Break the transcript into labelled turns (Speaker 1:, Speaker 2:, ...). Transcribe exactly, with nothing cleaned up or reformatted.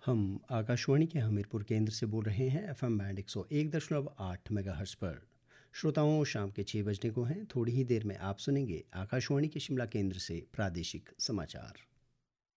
Speaker 1: हम आकाशवाणी के हमीरपुर केंद्र से बोल रहे हैं एफएम बैंड एक सौ एक दशमलव आठ मेगाहर्ट्ज़ पर। श्रोताओं, शाम के छः बजने को हैं। थोड़ी ही देर में आप सुनेंगे आकाशवाणी के शिमला केंद्र से प्रादेशिक समाचार।